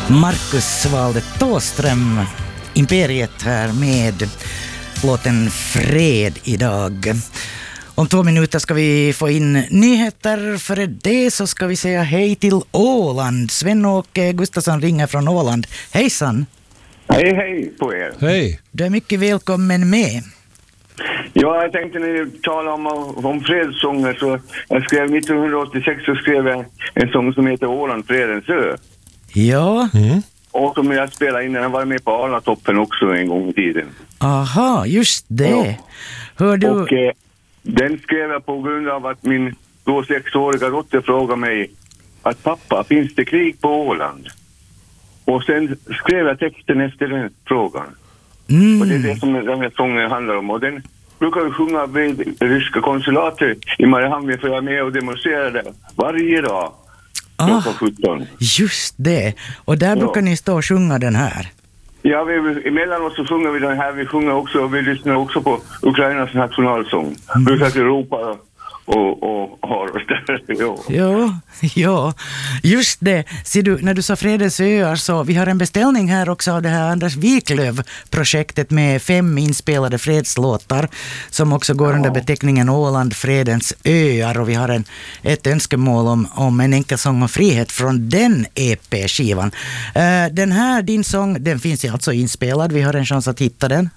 Marcus valde Thåström, Imperiet här med låten Fred idag. Om 2 minuter ska vi få in nyheter. För det så ska vi säga hej till Åland. Sven-Åke Gustafsson ringer från Åland. Hejsan! Hej, hej på er. Hej. Du är mycket välkommen med. Ja, jag tänkte när ni talar om fredssånger, så jag skrev 1986 så skrev jag en sång som heter Åland, Fredens ö. Ja. Och som jag spelade in, den var med på Arlatoppen också en gång i tiden. Aha, just det. Ja. Hör du... Och den skrev jag på grund av att min då 6-åriga dotter frågade mig att pappa, finns det krig på Åland? Och sen skrev jag texten efter den frågan. Och det är det som den här sången handlar om. Och den brukar vi sjunga vid ryska konsulatet i Mariehamn, för jag är med och demonstrerar där varje dag. Klockan 17. Just det. Och där brukar ni stå och sjunga den här. Ja, emellanåt så sjunger vi den här. Vi sjunger också och vi lyssnar också på Ukrainas nationalsång. Brukar till Europa och har oss där. Ja, just det. Ser du, när du sa Fredens öar, så vi har en beställning här också av det här Anders Wiklöf-projektet med 5 inspelade fredslåtar som också går under beteckningen Åland, Fredens öar, och vi har ett önskemål om en enkel sång om frihet från den EP-skivan. Den här, din sång, den finns ju alltså inspelad. Vi har en chans att hitta den.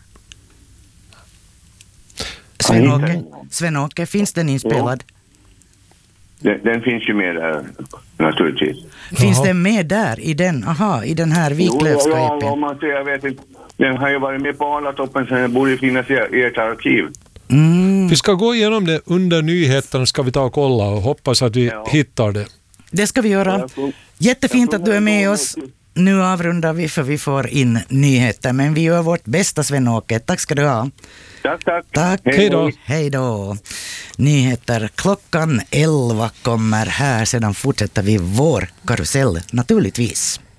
Sven-Åke, finns den inspelad? Den finns ju med där, naturligtvis. Finns den med där i den? Aha, i den här Wiklöfska Ja, EP:n? om man säger, jag vet inte. Den har ju varit med på Arlatoppen, så den borde finnas i ert arkiv. Vi ska gå igenom det under nyheterna, ska vi ta och kolla och hoppas att vi hittar det. Det ska vi göra. Jättefint att du är med oss. Nu avrundar vi, för vi får in nyheter, men vi gör vårt bästa, Sven-Åke. Tack ska du ha. Tack. Hej då. Nyheter klockan 11 kommer här. Sedan fortsätter vi vår karusell naturligtvis.